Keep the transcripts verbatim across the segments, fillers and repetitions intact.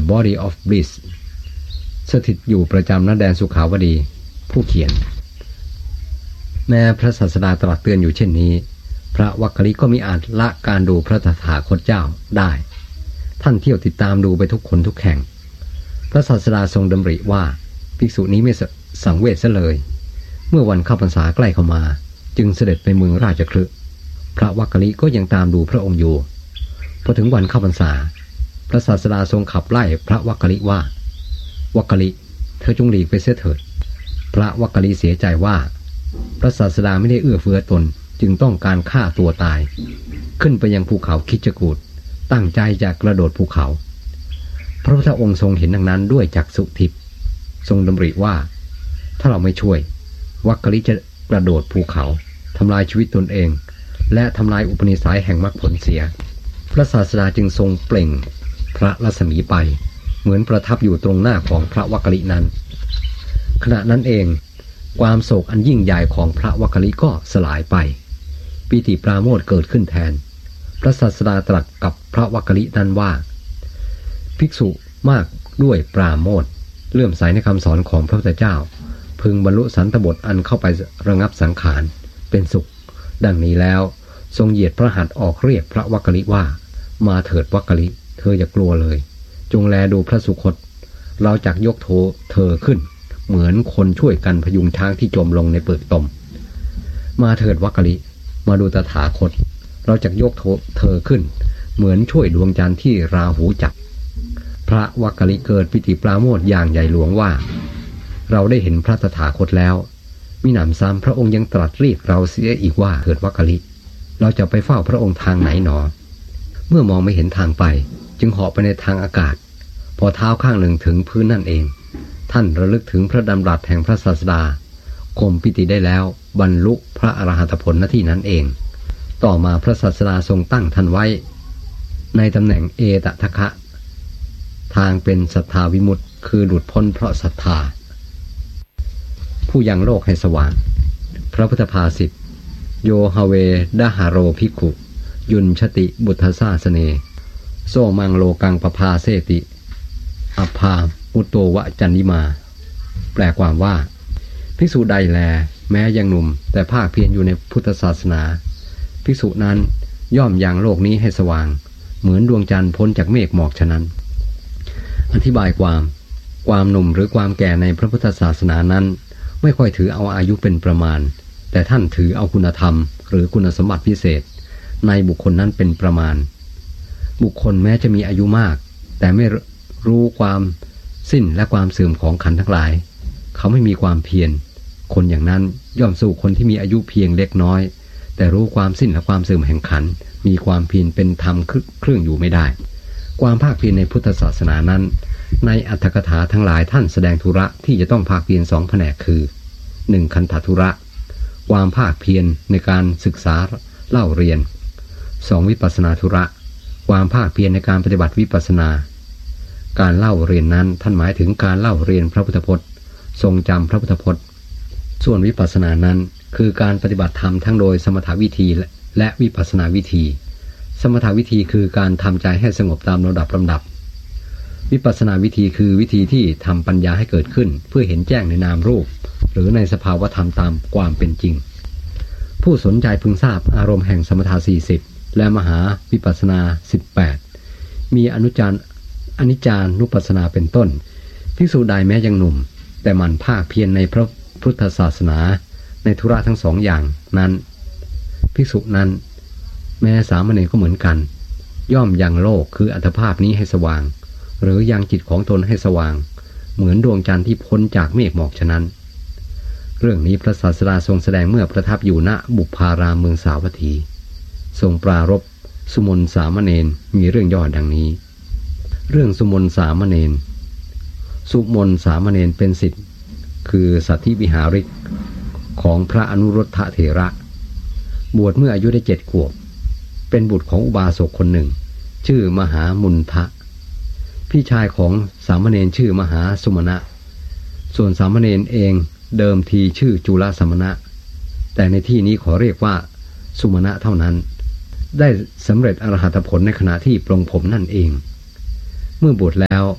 Body of Bliss สถิตอยู่ประจำณแดนสุขาวดีผู้เขียนแม้พระศาสดาตรัสเตือนอยู่เช่นนี้พระวักกลิก็มิอาจละการดูพระตถาคตเจ้าได้ท่านเที่ยวติดตามดูไปทุกคนทุกแห่งพระศาสดาทรงดำริว่าภิกษุนี้ไม่สังเวชซะเลยเมื่อวันเข้าพรรษาใกล้เข้ามาจึงเสด็จไปเมืองราชคฤห์พระวักกลิก็ยังตามดูพระองค์อยู่พอถึงวันเข้าพรรษาพระศาสดาทรงขับไล่พระวักกลิว่าวักกลิเธอจงหลีกไปเสียเถิดพระวักกลิเสียใจว่าพระศาสดาไม่ได้เอื้อเฟื้อตนจึงต้องการฆ่าตัวตายขึ้นไปยังภูเขาคิชกูฏตั้งใจจะกระโดดภูเขาพระพุทธองค์ทรงเห็นดังนั้นด้วยจักษุทิพย์ทรงดำริว่าถ้าเราไม่ช่วยวักกลิจะกระโดดภูเขาทำลายชีวิตตนเองและทำลายอุปนิสัยแห่งมรรคผลเสียพระศาสดาจึงทรงเปล่งพระรัศมีไปเหมือนประทับอยู่ตรงหน้าของพระวักกลินั้นขณะนั้นเองความโศกอันยิ่งใหญ่ของพระวักกลิก็สลายไปปิติปราโมทย์เกิดขึ้นแทนพระศาสดาตรัสกับพระวักกลินั้นว่าภิกษุมากด้วยปราโมทย์เลื่อมใสในคำสอนของพระพุทธเจ้าพึงบรรลุสันตบทอันเข้าไประงับสังขารเป็นสุขดังนี้แล้วทรงเหยียดพระหัตถ์ออกเรียกพระวักกลิว่ามาเถิดวักกลิเธออย่ากลัวเลยจงแลดูพระสุคตเราจักยกโถเธอขึ้นเหมือนคนช่วยกันพยุงช้างที่จมลงในเปลือกตมมาเถิดวักกลิมาดูตถาคตเราจักยกโถเธอขึ้นเหมือนช่วยดวงจันทร์ที่ราหูจับพระวักกลิเกิดปิติปราโมทย์อย่างใหญ่หลวงว่าเราได้เห็นพระตถาคตแล้วมิหนำซ้ำพระองค์ยังตรัสเรียกเราเสียอีกว่าเถิดวักกลิเราจะไปเฝ้าพระองค์ทางไหนหนอเมื่อมองไม่เห็นทางไปจึงเหาะไปในทางอากาศพอเท้าข้างหนึ่งถึงพื้นนั่นเองท่านระลึกถึงพระดำรัสแห่งพระศาสดาข่มปิติได้แล้วบรรลุพระอรหันตผลณที่นั้นเองต่อมาพระศาสดาทรงตั้งท่านไว้ในตำแหน่งเอตทัคคะทางเป็นศรัทธาวิมุตติคือหลุดพ้นเพราะศรัทธาผู้ยังโลกให้สว่างพระพุทธภาษิตโยฮาเวดาหาโรภิกขุยุนชติบุทธศาสเนโซมังโลกังปภาเสติอภามุตโตวะจันนิมาแปลความว่าภิกษุใดแลแม้ยังหนุ่มแต่ภาคเพียรอยู่ในพุทธศาสนาภิกษุนั้นย่อมยังโลกนี้ให้สว่างเหมือนดวงจันทร์พ้นจากเมฆหมอกฉะนั้นอธิบายความความหนุ่มหรือความแก่ในพระพุทธศาสนานั้นไม่ค่อยถือเอาอายุเป็นประมาณแต่ท่านถือเอาคุณธรรมหรือคุณสมบัติพิเศษในบุคคลนั้นเป็นประมาณบุคคลแม้จะมีอายุมากแต่ไม่รู้ความสิ้นและความเสื่อมของขันธ์ทั้งหลายเขาไม่มีความเพียรคนอย่างนั้นย่อมสู้คนที่มีอายุเพียงเล็กน้อยแต่รู้ความสิ้นและความเสื่อมแห่งขันธ์มีความเพียรเป็นธรรมเครื่องอยู่ไม่ได้ความภาคเพียรในพุทธศาสนานั้นในอรรถกถาทั้งหลายท่านแสดงธุระที่จะต้องภาคเพียรสองแผนกคือหนึ่งคันธธุระความภาคเพียรในการศึกษาเล่าเรียนสองวิปัสสนาธุระความภาคเพียรในการปฏิบัติวิปัสสนาการเล่าเรียนนั้นท่านหมายถึงการเล่าเรียนพระพุทธพจน์ทรงจำพระพุทธพจน์ส่วนวิปัสสนานั้นคือการปฏิบัติธรรมทั้งโดยสมถวิธีและวิปัสสนาวิธีสมถวิธีคือการทำใจให้สงบตามลำดับลำดับวิปัสสนาวิธีคือวิธีที่ทำปัญญาให้เกิดขึ้นเพื่อเห็นแจ้งในนามรูปหรือในสภาวธรรมตามความเป็นจริงผู้สนใจพึงทราบอารมณ์แห่งสมถะสี่สิบและมหาวิปัสสนาสิบแปดมีอนุจารอนิจจานุปัสสนาเป็นต้นภิกษุใดแม้ยังหนุ่มแต่มันภาคเพียรในพระพุทธศาสนาในธุระทั้งสองอย่างนั้นภิกษุนั้นแม้สามเณรก็เหมือนกันย่อมยังโลกคืออัตภาพนี้ให้สว่างหรือยังจิตของตนให้สว่างเหมือนดวงจันทร์ที่พ้นจากเมฆหมอกฉะนั้นเรื่องนี้พระศาสดาทรงแสดงเมื่อประทับอยู่ณบุพารามเมืองสาวัตถีทรงปรารภสุมนสามเณรมีเรื่องย่อดังนี้เรื่องสุมนสามเณรสุมนสามเณรเป็นศิษย์คือสัทธิวิหาริกของพระอนุรุทธเถระบวชเมื่ออายุได้เจ็ดขวบเป็นบุตรของอุบาสกคนหนึ่งชื่อมหามุนทะพี่ชายของสามเณรชื่อมหาสุมาณะส่วนสามเณรเองเดิมทีชื่อจุลสมณะแต่ในที่นี้ขอเรียกว่าสุมาณะเท่านั้นได้สำเร็จอรหัตผลในขณะที่ปลงผมนั่นเองเมื่อบวชแล้ว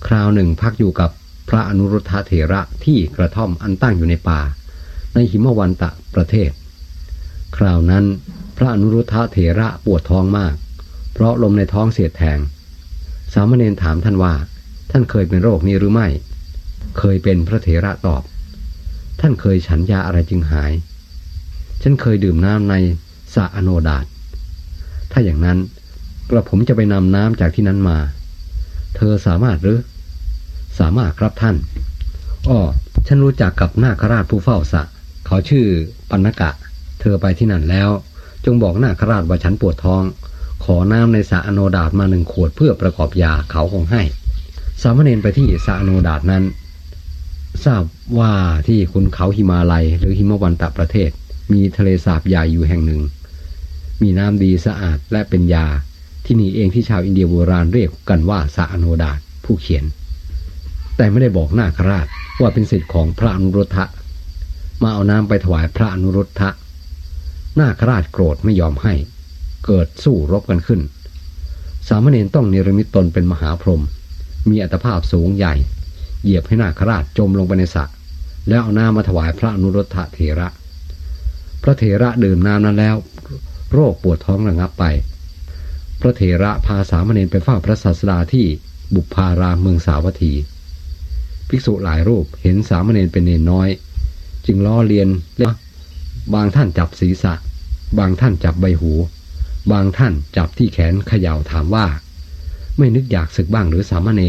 คราวหนึ่งพักอยู่กับพระอนุรุทธเถระที่กระท่อมอันตั้งอยู่ในป่าในหิมวันตะประเทศคราวนั้นพระอนุรุทธเถระปวดท้องมากเพราะลมในท้องเสียดแทงสามเณรถามท่านว่าท่านเคยเป็นโรคนี้หรือไม่เคยเป็นพระเถระตอบท่านเคยฉันยาอะไรจึงหายฉันเคยดื่มน้ำในสระอโนดาตถ้าอย่างนั้นกระผมจะไปนำน้ำจากที่นั้นมาเธอสามารถหรือสามารถครับท่านอ้อฉันรู้จักกับนาคราชผู้เฝ้าสระเขาชื่อปัณณกะเธอไปที่นั่นแล้วจงบอกนาคราชว่าฉันปวดท้องขอน้ำในสระอโนดาตมาหนึ่งขวดเพื่อประกอบยาเขาคงให้สามเณรไปที่สระอโนดาตนั้นทราบว่าที่ขุนเขาหิมาลัยหรือหิมวันตะประเทศมีทะเลสาบใหญ่อยู่แห่งหนึ่งมีน้ำดีสะอาดและเป็นยาที่นี่เองที่ชาวอินเดียโบราณเรียกกันว่าสระอโนดาตผู้เขียนแต่ไม่ได้บอกนาคราชว่าเป็นสิทธิ์ของพระอนุรุทธะมาเอาน้ำไปถวายพระอนุรุทธะนาคราชโกรธไม่ยอมให้เกิดสู้รบกันขึ้นสามเณรต้องเนรมิตตนเป็นมหาพรหมมีอัตภาพสูงใหญ่เหยียบให้นาคราชจมลงไปในสระแล้วเอาน้ำมาถวายพระอนุรุทธะเถระพระเถระดื่มน้ำนั้นแล้วโรคปวดท้องระงับไปพระเถระพาสามเณรไปเฝ้าพระศาสดาที่บุพารามเมืองสาวัตถีภิกษุหลายรูปเห็นสามเณรเป็นเนรน้อยจึงล้อเลียนเล่นบางท่านจับศีรษะบางท่านจับใบหูบางท่านจับที่แขนเขย่าถามว่าไม่นึกอยากศึกบ้างหรือสามเณร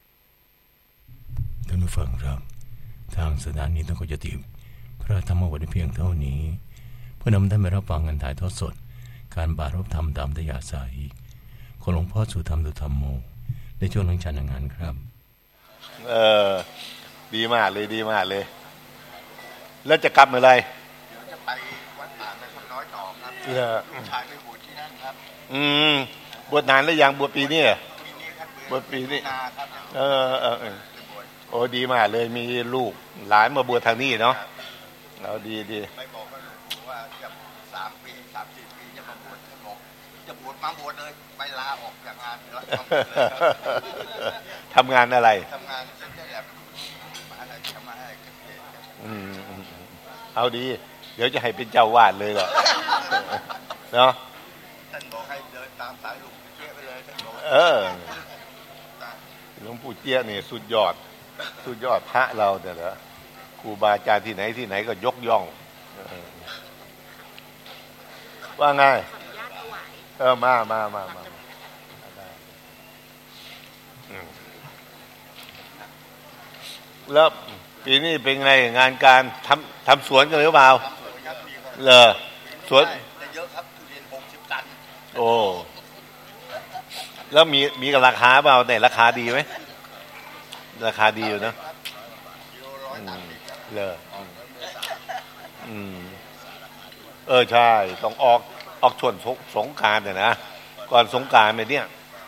ท่านผู้ฟังครับทางสถานีต้องขอยุติพระธรรมวันเพียงเท่านี้เพื่อนำท่านไปรับฟังการถ่ายทอดสดการบารับธรรมตามตยาสายของหลวงพ่อสุธรรมดุธรรมโมในช่วงหลังฉันงานครับเออดีมากเลยดีมากเลยแล้วจะกลับเมื่อไรเดี๋ยวจะไปวัดป่าแม่คำน้อยต่อครับเหรอชายไปบวชที่นั่นครับอืมบวชนานแล้วยังบวชปีนี้ปีนี้ครับบวชปีนี้เออเออโอ้ดีมากเลยมีลูกหลานมาบวชทางนี้เนาะเอาดีดีไปบอกว่าว่าจะสามปีสามสี่ปีจะมาบวชท่านบอกจะบวชมาบวชเลยไปลาออกจากงานแล้วทำงานอะไรทำงานเส้นแหลมมาอะไรทำมาให้เกษตรอืมเอาดีเดี๋ยวจะให้เป็นเจ้าวาดเลยเหรอเนาะท่านบอกให้เดินตามสายหลวงปู่เจี๊ยบไปเลยท่านบอกเออหลวงปู่เจี๊ยบนี่สุดยอดสุดยอดพระเราเนี่ยเหรอครูบาอาจารย์ที่ไหนที่ไหนก็ยกย่องว่าไงเออมามามามาแล้วปีนี้เป็นไงงานการทำทำสวนกันหรือเปล่าเหรอสวนเยอะครับทุเรียนหกสิบตันโอ้แล้วมีมีกับราคาเปล่าแต่ราคาดีไหมราคาดีอยู่นะเหรออืมเออใช่ต้องออกออกชวนสงกรานต์เนี่ยนะก่อนสงกรานต์เนี่ย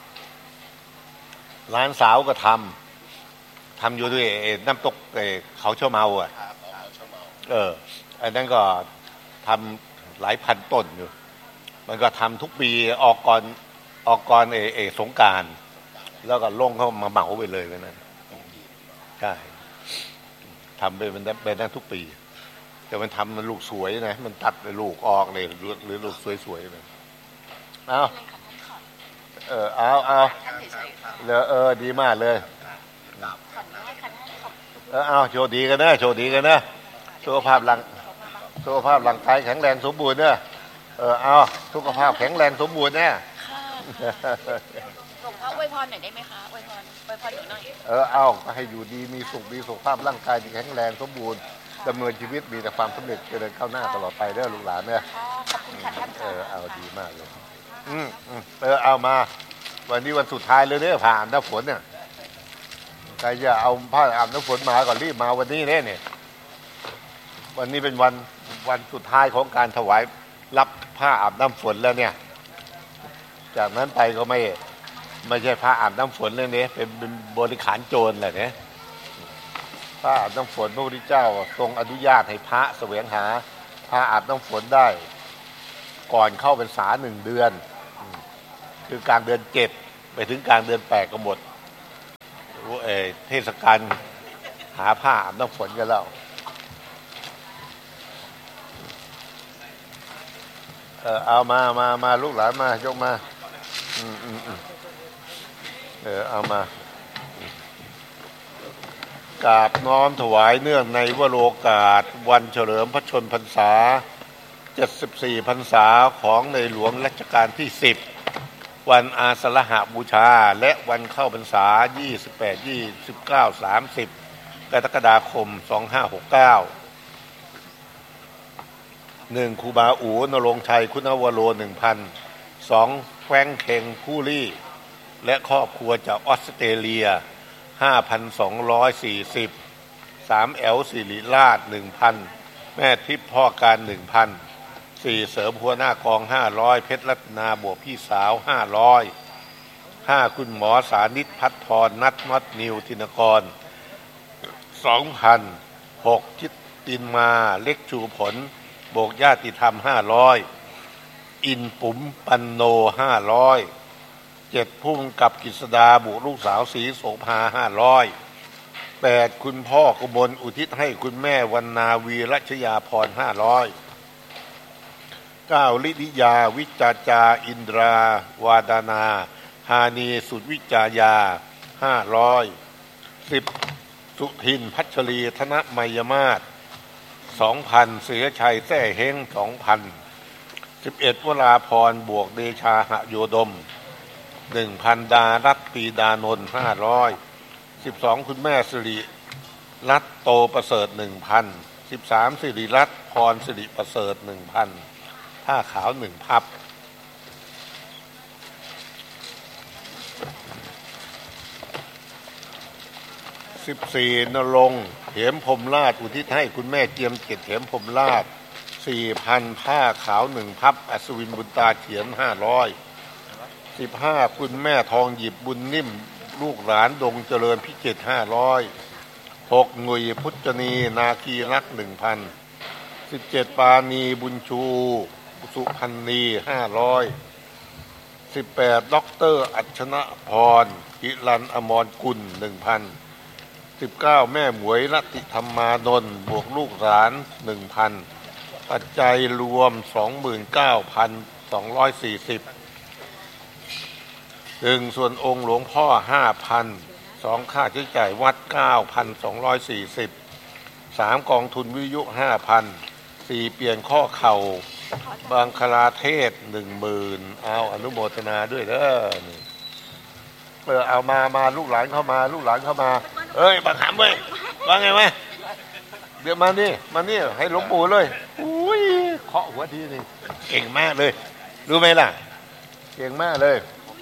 ร้านสาวก็ทำทำอยู่ด้วยน้ำตกเขาเช่าเมาอ่ะเอออันนั้นก็ทำหลายพันต้นอยู่มันก็ทำทุกปีออกก่อนออกก่อนเอเอสงกรานต์แล้วก็ลงเข้ามาเหมาไปเลยนะใช่ทำไปมันเป็นได้ทุกปีแต่มันทำมันลูกสวยนะมันตัดลูกออกเลยหรือลูกสวยๆเลยเอาเออเอาเอาเลอเออดีมากเลยเออเอาโชว์ดีกันนะโชว์ดีกันนะสุขภาพร่างสุขภาพร่างกายแข็งแรงสมบูรณ์เนอะเออเอาสุขภาพแข็งแรงสมบูรณ์เนี่ยหลวงพ่ออวยพรหน่อยได้ไหมคะอวยพรอวยพรหนูหน่อยเออเอาให้อยู่ดีมีสุขมีสุขภาพร่างกายที่แข็งแรงสมบูรณ์ดำเนินชีวิตมีแต่ความสำเร็จเจริญก้าวหน้าตลอดไปเด้อลูกหลานเนี่ยขอบคุณค่ะท่านเออเอาดีมากเลยอืมเออเอามาวันนี้วันสุดท้ายเลยเนี่ยผ่านน้ำฝนเนี่ยใครจะเอาผ้าอาบน้ำฝนมาก่อนรีบมาวันนี้เนี่ยเนี่ยวันนี้เป็นวันวันสุดท้ายของการถวายรับผ้าอาบน้ำฝนแล้วเนี่ยจากนั้นไปก็ไม่ไม่ใช่ผ้าอาบน้ำฝนเลยเนี่ยเป็นบริขารโจรแหละเนี่ยผ้าอาบน้ำฝนพระพุทธเจ้าทรงอนุญาตให้พระแสวงหาผ้าอาบน้ำฝนได้ก่อนเข้าพรรษาหนึ่งเดือนคือกลางเดือนเจ็ดไปถึงกลางเดือนแปดก็หมดเอเทศกาลหาผ้าอาบน้ำฝนกันแล้วเออเอามามามาลูกหลานมายกมาอืมอืมอืมเออเอามากราบน้อมถวายเนื่องในวโรกาสวันเฉลิมพระชนมพรรษาเจ็ดสิบสี่พรรษาของในหลวงรัชกาลที่สิบวันอาสาฬหบูชาและวันเข้าพรรษายี่สิบแปด ยี่สิบเก้า สามสิบกรกฎาคมสองพันห้าร้อยหกสิบเก้า หนึ่งครูบาอูนรงค์ชัยคุณวโร หนึ่งพัน สองแฟรงค์เทงคูลี่และครอบครัวจากออสเตรเลีย ห้าพันสองร้อยสี่สิบ สามแอลสิริราช หนึ่งพัน แม่ทิพย์พ่อการ หนึ่งพัน สี่เสริมหัวหน้ากอง ห้าร้อย เพชรรัตนาบวกพี่สาว ห้าร้อย ห้าคุณหมอสานิตพัฒพรนัทมัดนิวธินกร สองพัน หกชิตตินมาเล็กชูผลโบกญาติธรรม ห้าร้อย อินปุ๋มปันโน ห้าร้อย เจ็ดพุ่งกับกฤษดาบุลูกสาวศรีโสภา ห้าร้อย แปดคุณพ่อกมลอุทิศให้คุณแม่วรรณาวีรัชยาพร ห้าร้อย เก้าลิลิยาวิจาจาอินทราวาดานาฮานีสุดวิจายา ห้าร้อย สิบสุทินพัชรีธนมัยมาศ สองพัน เสือชัยแท้เฮง สองพัน สิบเอ็ดวราพรบวกเดชาหโยดม หนึ่งพัน ดารัตปีดานนท์ ห้าร้อย สิบสองคุณแม่สิริรัตน์โตประเสริฐ หนึ่งพัน สิบสามสิริรัตน์พรสิริประเสริฐ หนึ่งพัน ผ้าขาวหนึ่งพับสิบสี่นรงค์เหมพรหมราชอุทิศให้คุณแม่เจียมเกียรติเหมพรหมราช สี่พัน ผ้าขาวหนึ่งพับอัศวินบุญตาเฉียน ห้าร้อย สิบห้าคุณแม่ทองหยิบบุญนิ่มลูกหลานดงเจริญพิจิตร ห้าร้อย หกหนุ่ยพุทธนีนาคีรัก หนึ่งพัน สิบเจ็ดปานีบุญชูสุพันนี ห้าร้อย สิบแปดด็อกเตอร์อัชนะพรกิรันอมรกุล หนึ่งพัน สิบเก้าแม่หมวยรัติธรรมานนท์บวกลูกหลาน หนึ่งพัน ปัจจัยรวม สองหมื่นเก้าพันสองร้อยสี่สิบ หนึ่งส่วนองค์หลวงพ่อ ห้าพัน สองค่าใช้จ่ายวัด เก้าพันสองร้อยสี่สิบ สามกองทุนวิทยุ ห้าพัน สี่เปลี่ยนข้อเข่าบางคลาเทศ หนึ่งหมื่น เอาอนุโมทนาด้วยเด้อนี่เออเอามามาลูกหลานเข้ามาลูกหลานเข้ามาเอ้ยบังคับเว้ยว่าไงวะเดี๋ยวมานี่มานี่ให้หลวงปู่เลยอุ้ยเคาะหัวทีนี่เก่งมากเลยรู้ไหมล่ะเก่งมากเลย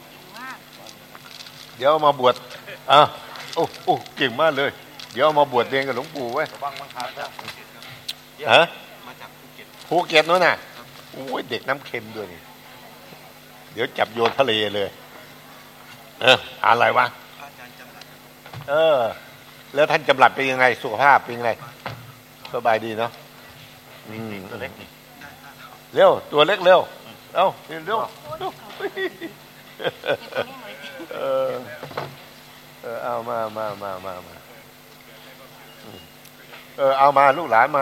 เดี๋ยวมาบวชอ่ะโอ้โอ้เก่งมากเลยเดี๋ยวมาบวชเรียนกับหลวงปู่ไว้ฮะมาจากภูเก็ตภูเก็ตนู้นน่ะโอ้ยเด็กน้ำเค็มด้วยนี่เดี๋ยวจับโยนทะเลเลยเอออะไรวะเออแล้วท่านจำหลัดเป็นยังไงสุขภาพเป็นยังไงสบายดีเนาะอืมตัวเล็กเร็วตัวเล็กเร็วเอ้าเร็วเร็วเออเออเอามามามามามาเออเอามาลูกหลานมา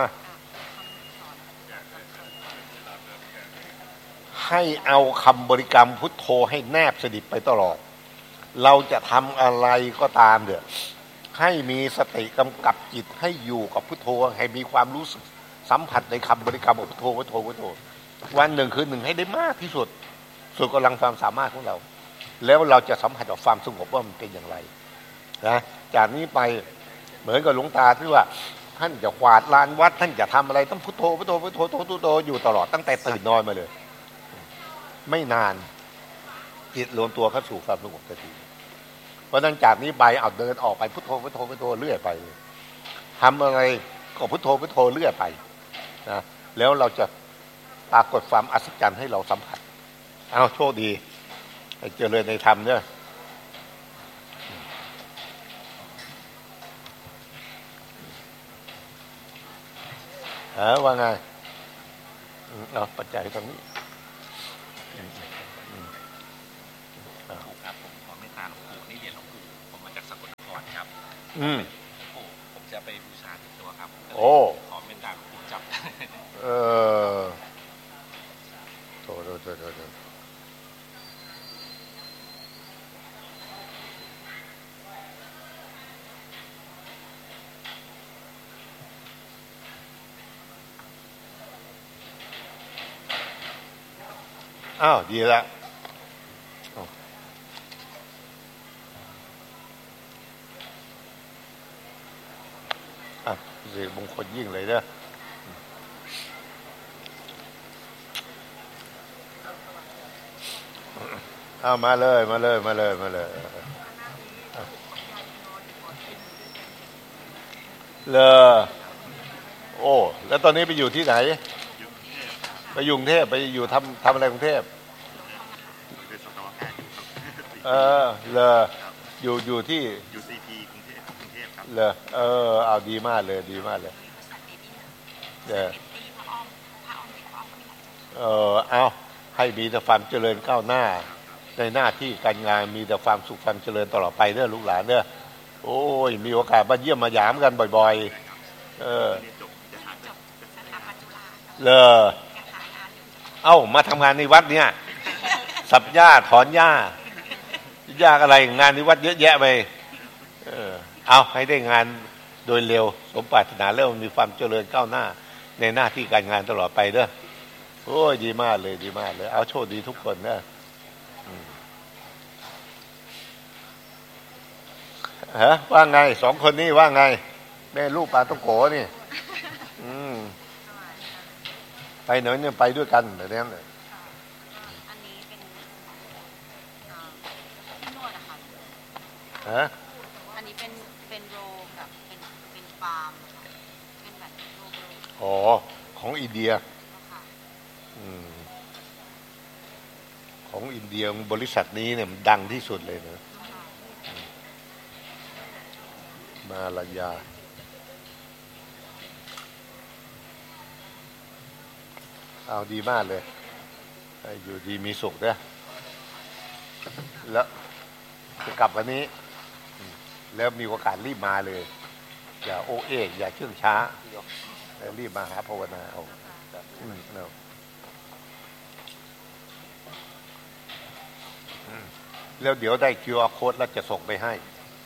ให้เอาคำบริกรรมพุทโธให้แนบสนิทไปตลอดเราจะทำอะไรก็ตามเด้อให้มีสติกำกับจิตให้อยู่กับพุทโธให้มีความรู้สึกสัมผัสในคำบริกรรมพุทโธพุทโธพุทโธวันหนึ่งคืนหนึ่งให้ได้มากที่สุดสุดกำลังความสามารถของเราแล้วเราจะสัมผัสกับความสงบว่ามันเป็นอย่างไรนะจากนี้ไปเหมือนกับหลวงตาที่ว่าท่านจะกวาดลานวัดท่านจะทำอะไรต้องพุทโธพุทโธพุทโธพุทโธอยู่ตลอดตั้งแต่ตื่นนอนมาเลยไม่นานจิตรวมตัวเข้าสู่ความสงบทันทีเพราะนั้นจากนี้ไปเอาเดินออกไปพุทโธพุทโธพุทโธเรื่อยไปทำอะไรก็พุทโธพุทโธเรื่อยไปนะแล้วเราจะปรากฏความอัศจรรย์ให้เราสัมผัสเอาโชคดีเจริญในธรรมเนี่ยฮะว่าไงเอาปัจจัยตรงนี้ครับผมขอเมตตาหลวงปู่นี่เรียนหลวงปู่ผมมาจากสกลนครครับอืมผมจะไปบูชาที่ตัวครับโอ้ขอเมตตาคุณจับเออโถโถโถโถโถอ้าวดีละอ่ะสิริมงคลยิ่งเลยเด้อเอามาเลยมาเลยมาเลยมาเลยเลอโอ้แล้วตอนนี้ไปอยู่ที่ไหนไปอยู่กรุงเทพไปอยู่ทำทำอะไรกรุงเทพเออเลออยู่อยู่ที่อยู่ซีพีกรุงเทพกรุงเทพครับเลอเออเอาดีมากเลยดีมากเลยเออเออเอาให้มีแต่ความเจริญก้าวหน้าในหน้าที่การงานมีแต่ความสุขความเจริญตลอดไปเด้อลูกหลานเด้อโอ้ยมีโอกาสมาเยี่ยมมาหยามกันบ่อยๆเออเลอเอ้ามาทำงานในวัดเนี่ยสับหญ้าถอนหญ้ายากอะไรงานในวัดเยอะแยะไปเออเอาให้ได้งานโดยเร็วสมปรารถนาแล้วมีความเจริญก้าวหน้าในหน้าที่การงานตลอดไปเด้อโอ้ยดีมากเลยดีมากเลยเอาโชคดีทุกคนนะฮะว่าไงสองคนนี้ว่าไงแม่ลูกปลาต้องโกนี่อืมไปไหนเนี่ยไปด้วยกันแบบนี้เลยอันนี้เป็นที่นวดอะค่ะฮะอันนี้เป็นเป็นโรกับเป็นเป็นฟาร์มเป็นแบบโรโรอ๋อของอินเดียอืมของอินเดียบริษัทนี้เนี่ยมันดังที่สุดเลยนะมาลายาเอาดีมากเลยอยู่ดีมีสุขนะแล้วจะกลับวันนี้แล้วมีโอกาสรีบมาเลยอย่าโอเอกอย่าเชื่องช้าแล้วรีบมาหาภาวนาเอาอืมเนาะแล้วเดี๋ยวได้ คิว อาร์ Code แล้วจะส่งไปให้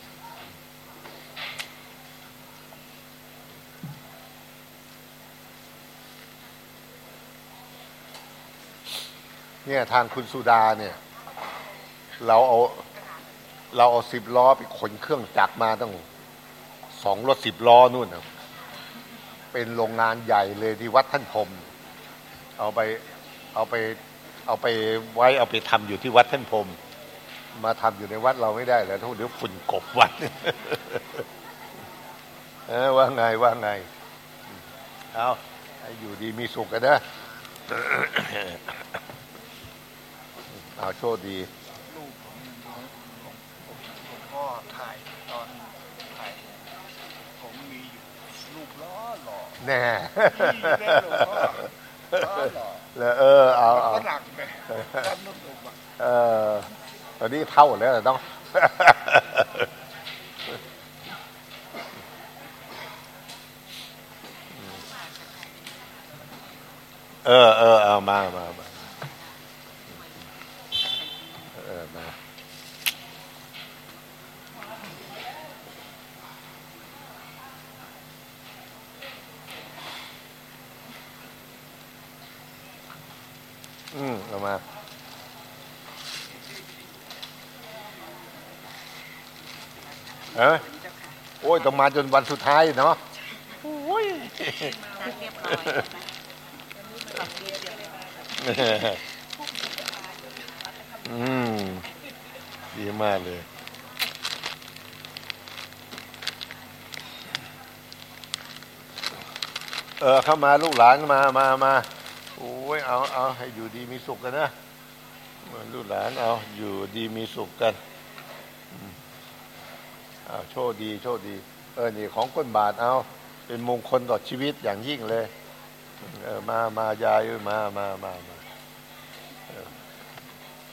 เนี่ยทางคุณสุดาเนี่ยเราเอาเราเอาสิบล้อไปขนเครื่องจักรมาตั้งสองรถสิบล้อนู่นนะเป็นโรงงานใหญ่เลยที่วัดท่านพรมเอาไปเอาไปเอาไปไว้เอาไปทำอยู่ที่วัดท่านพรมมาทำอยู่ในวัดเราไม่ได้แล้วทุกเดี๋ยวฝุ่นกบวัดเออว่าไงว่าไงเอาอยู่ดีมีสุขกันนะเอาโชคดีลูกผมก็ถ่ายตอนถ่ายผมมีลูกล้อหล่อแน่แล้วเออเอาเอาเออตอนนี้เท่าแล้วต้องเออเออเอามามามาเออมาอืมเอามาเออโอ้ยต้องมาจนวันสุดท้ายเนาะโอ้ยเรียบร้อยอืมดีมากเลยเออเข้ามาลูกหลานมามามาโอ้ยเอาเอาให้อยู่ดีมีสุขกันนะลูกหลานเอาอยู่ดีมีสุขกันเอาโชคดีโชคดีเออนี่ของก้นบาทเอาเป็นมงคลต่อชีวิตอย่างยิ่งเลยเออมามายายมามามามา